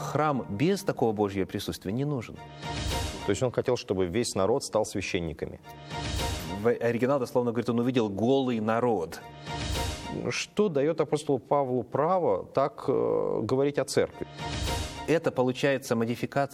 храм без такого Божьего присутствия не нужен. То есть он хотел, чтобы весь народ стал священниками. Оригинал дословно говорит, он увидел голый народ. Что дает апостолу Павлу право так говорить о церкви? Это получается модификация